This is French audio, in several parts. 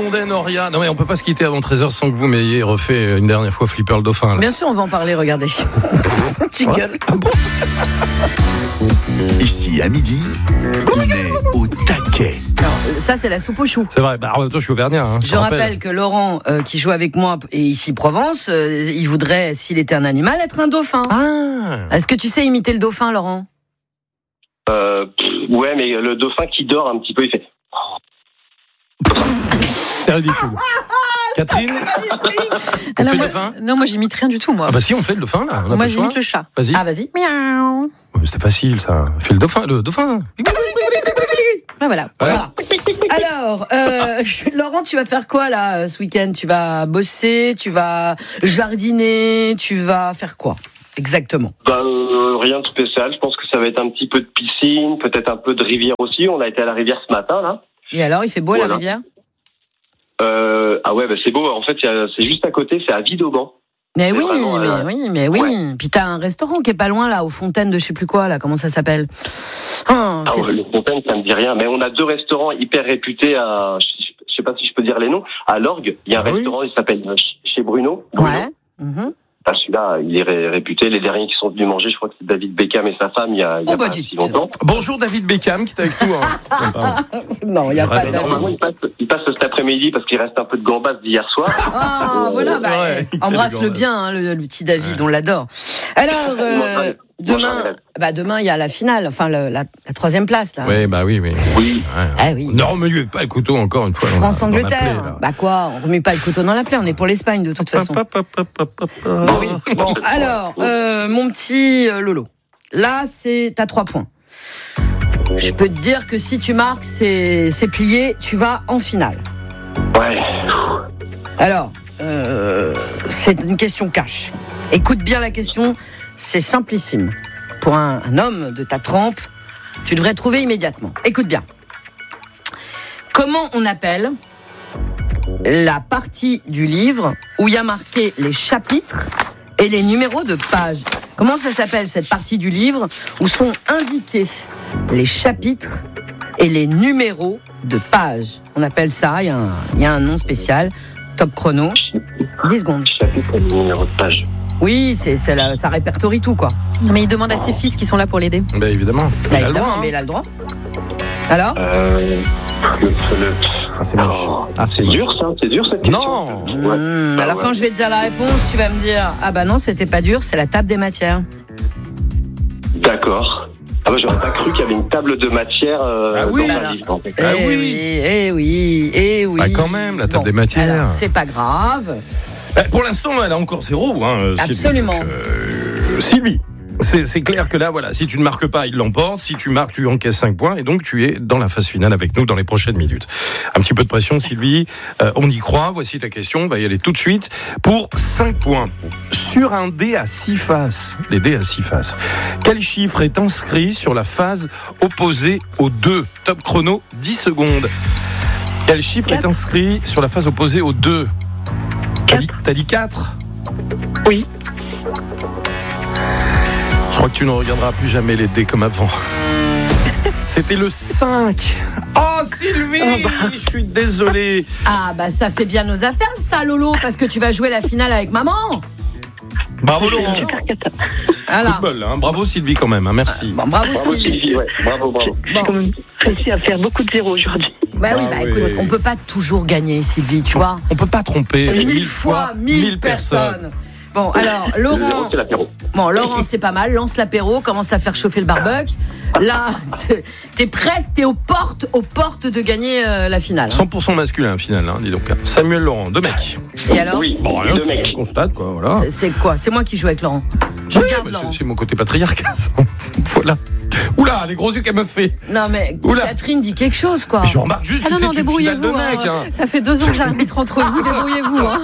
Mondaine, Auria. Non mais on peut pas se quitter avant 13h sans que vous m'ayez refait une dernière fois Flipper le dauphin. Là. Bien sûr, on va en parler, regardez. Jingle. Ah bon. Ici, à midi, on est au taquet. Alors, ça, c'est la soupe aux choux. C'est vrai, en même temps, je suis auvergnat. Hein, je rappelle que Laurent, qui joue avec moi, et ici Provence, il voudrait, s'il était un animal, être un dauphin. Ah. Est-ce que tu sais imiter le dauphin, Laurent ? Ouais, mais le dauphin qui dort un petit peu, il fait... C'est ridicule. Catherine, on fait le dauphin ? Non, moi j'imite rien du tout, moi. Ah bah si, on fait le dauphin là. Moi j'imite le chat. Vas-y. Ah, vas-y. Miaou. C'était facile ça. Fais le dauphin, Ben voilà. Alors, Laurent, tu vas faire quoi là ce week-end ? Tu vas bosser, tu vas jardiner, tu vas faire quoi exactement ? Rien de spécial. Je pense que ça va être un petit peu de piscine, peut-être un peu de rivière aussi. On a été à la rivière ce matin là. Et alors, il fait beau la rivière ? Ah ouais, c'est beau. En fait, c'est juste à côté, c'est à Vidauban. Mais oui, vraiment, mais oui. Ouais. Puis t'as un restaurant qui est pas loin là, aux Fontaines de je sais plus quoi là, comment ça s'appelle ? Les Fontaines, ça me dit rien. Mais on a 2 restaurants hyper réputés à, je sais pas si je peux dire les noms, à l'Orgue. Il y a un restaurant, il s'appelle chez Bruno. Ouais. Celui-là, il est réputé. Les derniers qui sont venus manger, je crois que c'est David Beckham et sa femme, il y a pas si longtemps. Bonjour David Beckham qui est avec nous. Hein. Non, il n'y a pas de Normalement, il passe cet après-midi parce qu'il reste un peu de gambas d'hier soir. Ah, voilà, embrasse-le bien, hein, le petit David, on l'adore. Alors, demain, il y a la finale, enfin la 3e place. Là. Oui, bah oui. Oui. Ah oui. Ne remuez pas le couteau encore une fois. France-Angleterre. Bah quoi, on remet pas le couteau dans la plaie, on est pour l'Espagne de toute façon. Oui. Bon, alors, mon petit Lolo, là, t'as 3 points. Je peux te dire que si tu marques, c'est plié, tu vas en finale. Ouais. Alors, c'est une question cash. Écoute bien la question, c'est simplissime. Pour un homme de ta trempe, tu devrais trouver immédiatement. Écoute bien. Comment on appelle la partie du livre où il y a marqué les chapitres et les numéros de pages ? Comment ça s'appelle cette partie du livre où sont indiqués les chapitres et les numéros de pages ? On appelle ça, il y a un nom spécial. Top chrono. 10 secondes. Chapitre et numéro de page. Oui, ça répertorie tout, quoi. Non, mais il demande à ses fils qui sont là pour l'aider. Bah évidemment. Mais il a le droit. Alors c'est moche. C'est dur ça, c'est dur cette question. Non. Alors quand je vais te dire la réponse, tu vas me dire ah bah non, c'était pas dur, c'est la table des matières. D'accord. Ah bah j'aurais pas cru qu'il y avait une table de matière dans ma liste. Eh oui. Bah quand même, la table des matières. Alors, c'est pas grave. Pour l'instant, elle a encore 0. Absolument. Sylvie. C'est clair que là, voilà, si tu ne marques pas, il l'emporte. Si tu marques, tu encaisses 5 points. Et donc, tu es dans la phase finale avec nous dans les prochaines minutes. Un petit peu de pression, Sylvie. On y croit. Voici ta question. On va y aller tout de suite. Pour 5 points. Sur un dé à 6 faces, les dés à 6 faces, quel chiffre est inscrit sur la phase opposée au 2 ? Top chrono, 10 secondes. Quel chiffre est inscrit sur la phase opposée au 2 ? T'as dit 4 ? Oui. Je crois que tu ne regarderas plus jamais les dés comme avant. C'était le 5. Oh Sylvie, je suis désolé. Ah bah ça fait bien nos affaires ça Lolo, parce que tu vas jouer la finale avec maman. Bravo Laurent. Voilà. Football, hein. Bravo Sylvie quand même, hein. Merci. Bon, bravo Sylvie. Ouais. Bravo. J'ai quand même réussi à faire beaucoup de zéros aujourd'hui. Écoute, on peut pas toujours gagner Sylvie, tu vois. On peut pas tromper 1000 fois 1000 personnes. Bon, alors, Laurent. C'est l'apéro. Bon, Laurent, c'est pas mal. Lance l'apéro, commence à faire chauffer le barbecue. Là, t'es presque, t'es aux portes de gagner la finale. 100% masculin, finale, hein, dis donc. Samuel Laurent, 2 mecs. Et alors ? Oui, Bon, rien, 2 mecs. on constate, quoi, voilà. C'est quoi ? C'est moi qui joue avec Laurent. Je regarde Laurent. C'est mon côté patriarcal, ça. Voilà. Oula, les gros yeux qu'elle me fait. Non, mais Catherine dit quelque chose, quoi. Mais je remarque juste que c'est une finale de mecs. Hein. Ça fait 2 ans que j'arbitre entre vous, débrouillez-vous. Hein.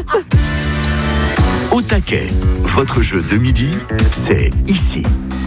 Au taquet, votre jeu de midi, c'est ici.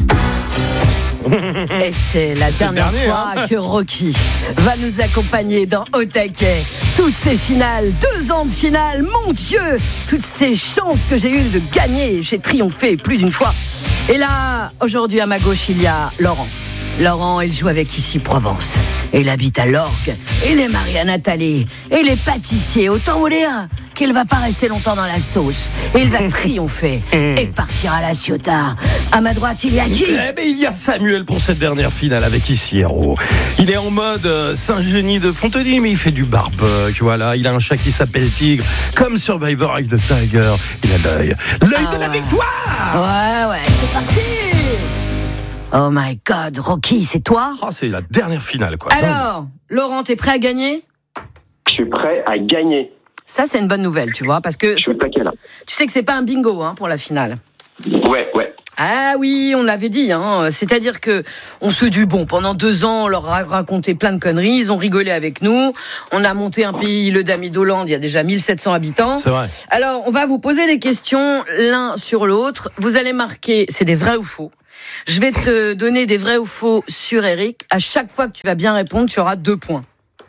Et c'est la dernière fois que Rocky va nous accompagner dans Au taquet. Toutes ces finales, 2 ans de finale, mon Dieu, toutes ces chances que j'ai eues de gagner, j'ai triomphé plus d'une fois. Et là, aujourd'hui à ma gauche, il y a Laurent. Laurent, il joue avec Ici Provence. Il habite à l'Orgue. Il est marié à Nathalie. Il est pâtissier. Autant vous dire qu'il va pas rester longtemps dans la sauce. Il va triompher et partir à la Ciotat. À ma droite, il y a qui? Eh ben, il y a Samuel pour cette dernière finale avec Ici Héros. Il est en mode Saint-Génie de Fontenay, mais il fait du barbecue. Voilà, il a un chat qui s'appelle Tigre. Comme Survivor avec The Tiger. Il a l'œil de la victoire. Ouais, c'est parti. Oh my God, Rocky, c'est toi? Oh, c'est la dernière finale, quoi. Alors, Laurent, t'es prêt à gagner? Je suis prêt à gagner. Ça, c'est une bonne nouvelle, tu vois, parce que Je suis taquet là. tu sais que c'est pas un bingo pour la finale. Ouais. Ah oui, on l'avait dit, c'est-à-dire que on se dit, bon, pendant 2 ans, on leur a raconté plein de conneries, ils ont rigolé avec nous, on a monté un pays, le Damidoland, il y a déjà 1700 habitants. C'est vrai. Alors, on va vous poser des questions l'un sur l'autre, vous allez marquer, c'est des vrais ou faux. Je vais te donner des vrais ou faux sur Eric. À chaque fois que tu vas bien répondre, tu auras 2 points.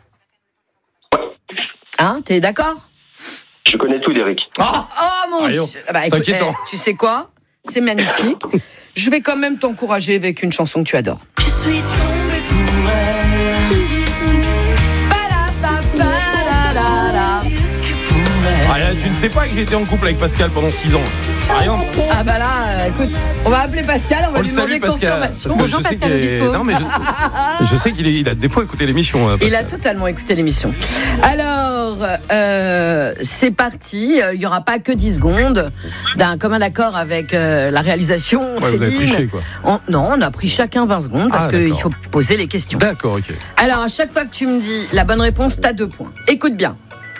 T'es d'accord? Je connais tout d'Eric. Oh mon Dieu. Bah, écoute, inquiétant. tu sais quoi? C'est magnifique. Je vais quand même t'encourager avec une chanson que tu adores. Je suis tombée pour elle. Ah, là, tu ne sais pas que j'étais en couple avec Pascal pendant 6 ans. Rien. Ah bah là, écoute, on va appeler Pascal, on va On lui le demander salue, Pascal. confirmation. Parce que Bonjour, je sais Pascal qu'il est- Obispo. Non, mais je sais qu'il a des fois écouté l'émission. Pascal. Il a totalement écouté l'émission. Alors, c'est parti. Il n'y aura pas que 10 secondes d'un commun accord avec la réalisation. Ouais, vous avez Céline. triché, quoi. Non, on a pris chacun 20 secondes parce qu'il d'accord. faut poser les questions. D'accord, ok. Alors, à chaque fois que tu me dis la bonne réponse, t'as 2 points. Écoute bien.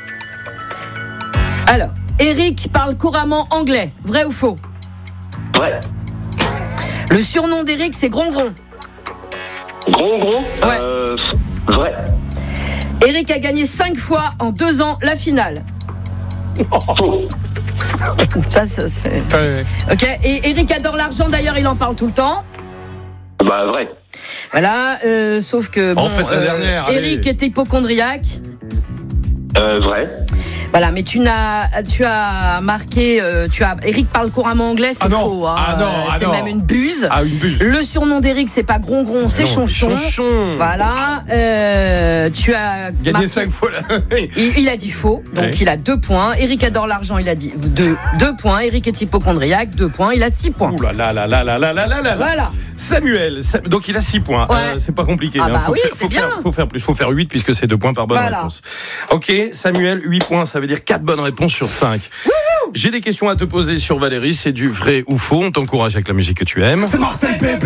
Alors, Eric parle couramment anglais. Vrai ou faux? Vrai. Le surnom d'Eric, c'est Grongon. Grongon. Ouais. Vrai. Eric a gagné 5 fois en 2 ans la finale. Faux. Ça, c'est... Ouais. Ok. Et Eric adore l'argent, d'ailleurs, il en parle tout le temps. Bah vrai. Voilà, sauf que En fait, la dernière, allez. Eric est hypochondriaque. Vrai. Voilà, mais tu as marqué, Eric parle couramment anglais, c'est faux. C'est même une buse. Ah, une buse. Le surnom d'Eric, c'est pas Grongon, c'est Non, Chonchon. Chonchon. Voilà, tu as Gagné marqué- 5 fois là. Il a dit faux, donc Ouais. il a 2 points. Eric adore l'argent, il a dit 2 points. Eric est hypochondriaque, 2 points. Il a 6 points. Ouh là là là là là là là là là. Voilà. Samuel, donc il a 6 points. Ouais. C'est pas compliqué. Ah bah Faut oui, faire, c'est faut faire- bien. faut faire plus. Faut faire 8 puisque c'est 2 points par bonne Voilà. réponse. Ok, Samuel, 8 points, ça veut dire 4 bonnes réponses sur 5. J'ai des questions à te poser sur Valérie, c'est du vrai ou faux. On t'encourage avec la musique que tu aimes. C'est Marseille bébé.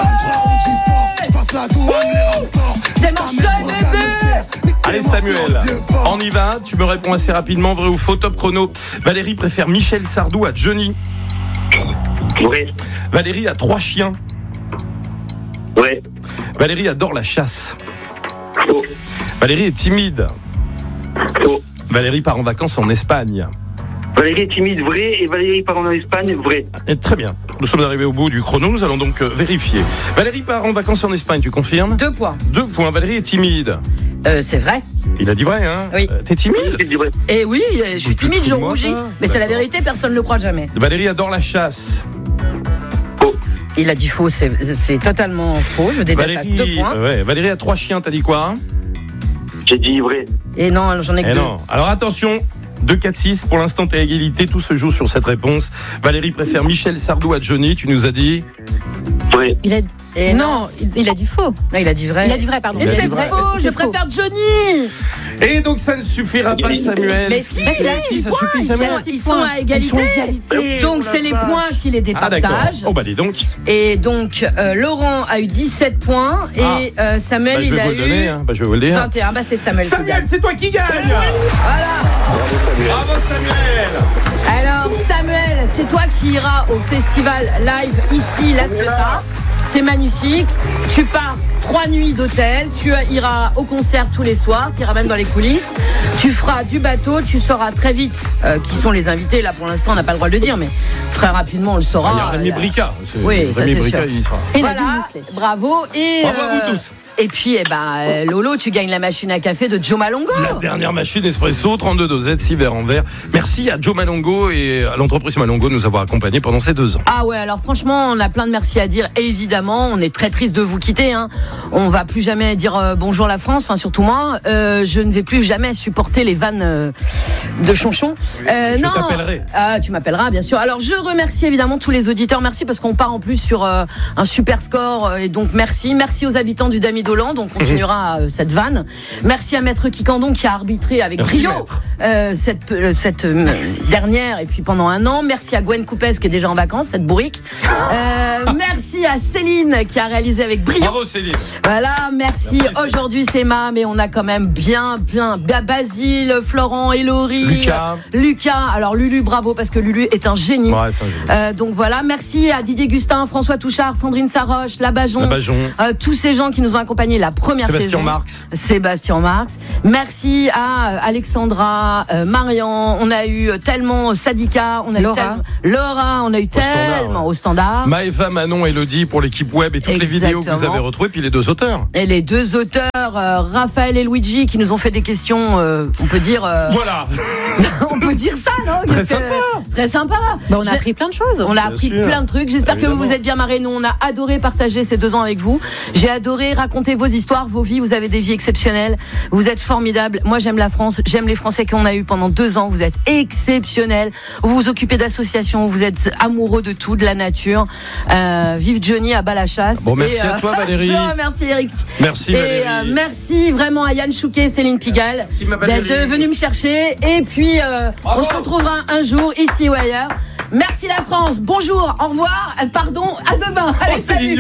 Je passe la douane, les rapports. C'est Marseille, bébé. Allez Samuel, on y va. Tu me réponds assez rapidement, vrai ou faux. Top chrono. Valérie préfère Michel Sardou à Johnny. Vrai. Valérie a 3 chiens. Vrai. Valérie adore la chasse. Faux. Valérie est timide. Faux. Valérie part en vacances en Espagne. Valérie est timide, vrai. Et Valérie part en Espagne, vrai. Et très bien. Nous sommes arrivés au bout du chrono. Nous allons donc vérifier. Valérie part en vacances en Espagne. Tu confirmes? 2 points. 2 points. Valérie est timide. C'est vrai. Il a dit vrai, hein? Oui. T'es timide? J'ai dit vrai. Et oui, je suis timide, je rougis. Mais c'est la D'accord. vérité, personne ne le croit jamais. Valérie adore la chasse. Il a dit faux, c'est totalement faux. Je déteste à 2 points. ouais. Valérie a 3 chiens. T'as dit quoi? J'ai dit vrai. Et non, j'en ai que Eh 2. non. Alors attention. 2, 4, 6. Pour l'instant, t'es à égalité. Tout se joue sur cette réponse. Valérie préfère Michel Sardou à Johnny. Tu nous as dit. Vrai. Il a... Et non, non, il a dit faux. Non, il a dit vrai. Il a dit vrai, pardon. Et Il a c'est dit vrai. faux, je C'est faux. préfère Johnny. Et donc ça ne suffira pas, Samuel. Mais si, si, ça suffit, ils Samuel. sont à égalité. Donc c'est les points qui les Ah d'accord. départagent. Oh bah dis donc. Et donc Laurent a eu 17 points et Samuel Bah, je il vais a vous le donner. eu Hein. Bah, je vais vous le dire. 21. Bah c'est Samuel qui Samuel, gagne. c'est toi qui gagne. Bravo Samuel. Alors Samuel, c'est toi qui iras au festival live ici, La Ciotat. C'est magnifique. Tu pars 3 nuits d'hôtel, tu iras au concert tous les soirs, tu iras même dans les coulisses, tu feras du bateau, tu sauras très vite qui sont les invités. Là, pour l'instant, on n'a pas le droit de le dire, mais très rapidement, on le saura. Il y a Rémi Bricard. Oui, ça c'est sûr. Et voilà, Nadine Mousselet. bravo. Et, bravo à vous tous. Et puis, Lolo, tu gagnes la machine à café de Joe Malongo. La dernière machine espresso, 32 dosettes, 6 verres en verre. Merci à Joe Malongo et à l'entreprise Malongo de nous avoir accompagnés pendant ces 2 ans. Ah ouais, alors franchement, on a plein de merci à dire. Et évidemment, on est très triste de vous quitter. Hein. On va plus jamais dire bonjour la France, enfin surtout moi. Je ne vais plus jamais supporter les vannes de Chonchon. Je non, t'appellerai. Tu m'appelleras, bien sûr. Alors, je remercie évidemment tous les auditeurs. Merci parce qu'on part en plus sur un super score. Et donc, merci. Merci aux habitants du Damidoland. On continuera cette vanne. Merci à Maître Kikandon qui a arbitré avec brio cette dernière et puis pendant 1 an. Merci à Gwen Coupès qui est déjà en vacances, cette bourrique. Merci à Céline qui a réalisé avec brio. Bravo Céline. Voilà, merci. Aujourd'hui c'est Emma, mais on a quand même bien plein. Basile, Florent, Hélory, Lucas. Alors Lulu, bravo parce que Lulu est un génie. Ouais, c'est un génie. Donc voilà, merci à Didier Gustin, François Touchard, Sandrine Saroche, Labajon. Tous ces gens qui nous ont accompagnés la première saison. Sébastien Marx. Merci à Alexandra, Marian. On a eu tellement Sadika, on a Laura. eu Laura, on a eu tellement au standard. Maëva, Manon, Elodie pour l'équipe web et toutes les vidéos que vous avez retrouvées, puis les 2 auteurs. Et les 2 auteurs, Raphaël et Luigi, qui nous ont fait des questions, on peut dire. Voilà. On peut dire ça, non? Très sympa. Très sympa. Bon, on a appris plein de choses. On a appris plein de trucs. J'espère que vous vous êtes bien marrés. Nous, on a adoré partager ces 2 ans avec vous. J'ai adoré raconter vos histoires, vos vies. Vous avez des vies exceptionnelles. Vous êtes formidables. Moi, j'aime la France. J'aime les Français qu'on a eu pendant 2 ans. Vous êtes exceptionnels. Vous vous occupez d'associations. Vous êtes amoureux de tout, de la nature. Vive Johnny à bas la chasse. Bon, merci à toi, Valérie. Merci, Eric. Merci, Valérie. Merci vraiment à Yann Chouquet, Céline Pigalle d'être venus me chercher. Et puis, on se retrouvera un jour, ici ou ailleurs. Merci la France. Bonjour, au revoir. Pardon, à demain. Allez, salut.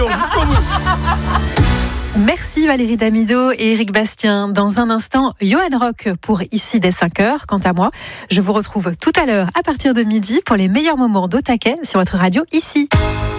Merci Valérie Damido et Eric Bastien. Dans un instant, Johan Rock pour Ici dès 5h. Quant à moi, je vous retrouve tout à l'heure à partir de midi pour les meilleurs moments d'Au Taquet sur votre radio Ici.